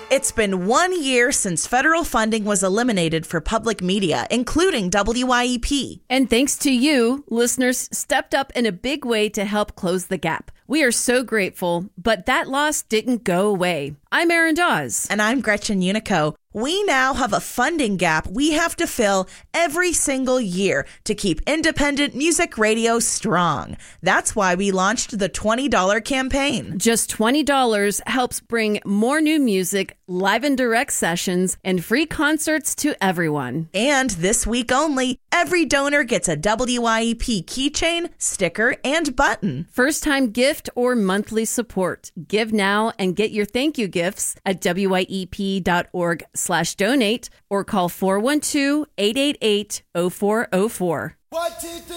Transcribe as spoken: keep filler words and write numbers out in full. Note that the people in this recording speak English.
It's been one year since federal funding was eliminated for public media, including W Y E P. And thanks to you, listeners stepped up in a big way to help close the gap. We are so grateful, but that loss didn't go away. I'm Erin Dawes. And I'm Gretchen Unico. We now have a funding gap we have to fill every single year to keep independent music radio strong. That's why we launched the twenty dollars campaign. Just twenty dollars helps bring more new music, live and direct sessions, and free concerts to everyone. And this week only, every donor gets a W Y E P keychain, sticker, and button. First-time gift or monthly support. Give now and get your thank you gifts at W Y E P dot org slash donate or call four one two, eight eight eight, zero four zero four. One, two, three.